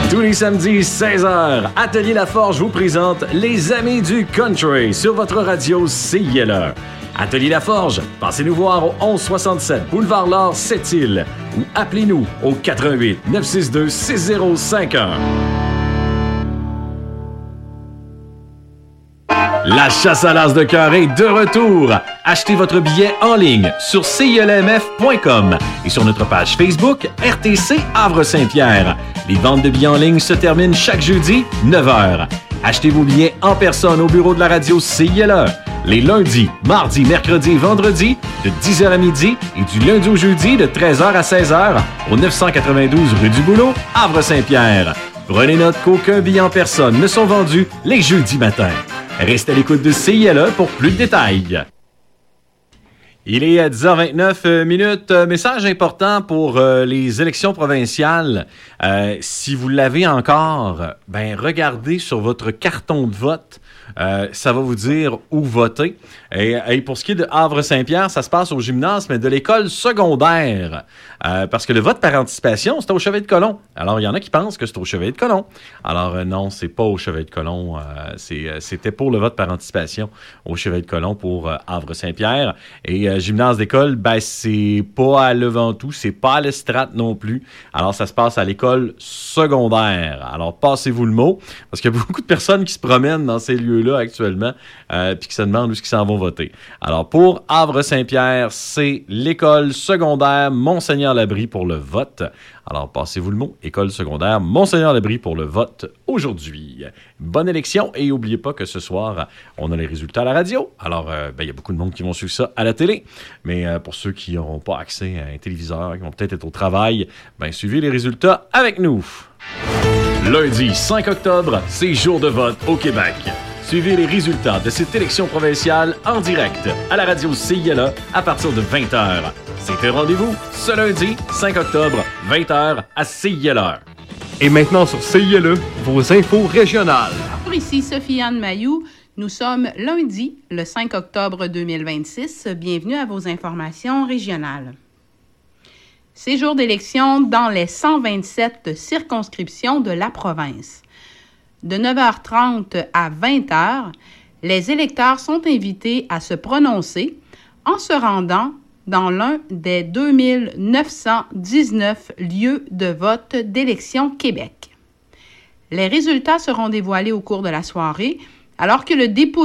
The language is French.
Tous les samedis, 16h, Atelier Laforge vous présente Les Amis du Country sur votre radio CILE. Atelier Laforge, passez nous voir au 1167 Boulevard L'Or, Sept-Îles ou appelez-nous au 88 962 6051. La chasse à l'as de cœur est de retour. Achetez votre billet en ligne sur CILMF.com et sur notre page Facebook RTC Havre-Saint-Pierre. Les ventes de billets en ligne se terminent chaque jeudi, 9h. Achetez vos billets en personne au bureau de la radio CILE. Les lundis, mardis, mercredis et vendredis de 10h à midi et du lundi au jeudi de 13h à 16h au 992 rue du Boulot, Havre-Saint-Pierre. Prenez note qu'aucun billet en personne ne sont vendus les jeudis matins. Restez à l'écoute de CILE pour plus de détails. Il est à 10h29. Message important pour les élections provinciales. Si vous l'avez encore, regardez sur votre carton de vote. Ça va vous dire où voter. Et pour ce qui est de Havre-Saint-Pierre, ça se passe au gymnase, mais de l'école secondaire. Parce que le vote par anticipation, c'est au Chevet-de-Colomb. Alors, il y en a qui pensent que c'est au Chevet-de-Colomb. Alors, non, c'est pas au Chevet-de-Colomb. C'était pour le vote par anticipation au Chevet-de-Colomb pour Havre-Saint-Pierre. Et gymnase d'école, c'est pas à Leventou, c'est pas à l'Estrade non plus. Alors, ça se passe à l'école secondaire. Alors, passez-vous le mot, parce qu'il y a beaucoup de personnes qui se promènent dans ces lieux-là actuellement, puis qui se demandent où est-ce qu'ils s'en vont voter. Alors, pour Havre-Saint-Pierre, c'est l'école secondaire Monseigneur-Labrie pour le vote. Alors, passez-vous le mot, école secondaire Monseigneur-Labrie pour le vote aujourd'hui. Bonne élection, et n'oubliez pas que ce soir, on a les résultats à la radio. Alors, il y a beaucoup de monde qui vont suivre ça à la télé, mais pour ceux qui n'auront pas accès à un téléviseur, qui vont peut-être être au travail, suivez les résultats avec nous. Lundi 5 octobre, c'est jour de vote au Québec. Suivez les résultats de cette élection provinciale en direct à la radio CILE à partir de 20h. C'est un rendez-vous ce lundi 5 octobre, 20h à CILE. Et maintenant sur CILE, vos infos régionales. Ici Sophie-Anne Mailloux. Nous sommes lundi, le 5 octobre 2026. Bienvenue à vos informations régionales. C'est jour d'élection dans les 127 circonscriptions de la province. De 9h30 à 20h, les électeurs sont invités à se prononcer en se rendant dans l'un des 2919 lieux de vote d'Élections Québec. Les résultats seront dévoilés au cours de la soirée, alors que le dépôt